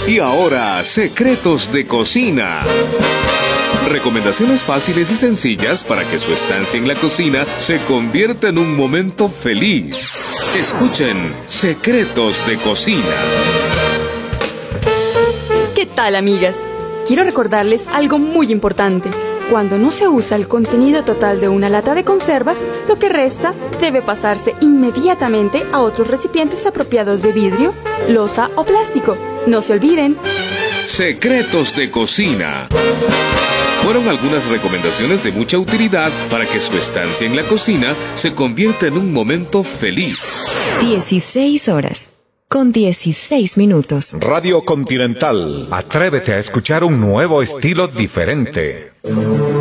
Y ahora, secretos de cocina. Recomendaciones fáciles y sencillas para que su estancia en la cocina se convierta en un momento feliz. Escuchen Secretos de Cocina. ¿Qué tal, amigas? Quiero recordarles algo muy importante. Cuando no se usa el contenido total de una lata de conservas, lo que resta debe pasarse inmediatamente a otros recipientes apropiados de vidrio, loza o plástico. No se olviden. Secretos de Cocina. Fueron algunas recomendaciones de mucha utilidad para que su estancia en la cocina se convierta en un momento feliz. 16 horas, con 16 minutos. Radio Continental. Atrévete a escuchar un nuevo estilo diferente.